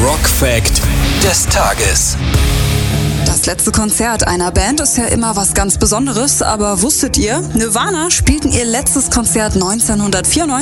Rock Fact des Tages. Das letzte Konzert einer Band ist ja immer was ganz Besonderes, aber wusstet ihr, Nirvana spielten ihr letztes Konzert 1994?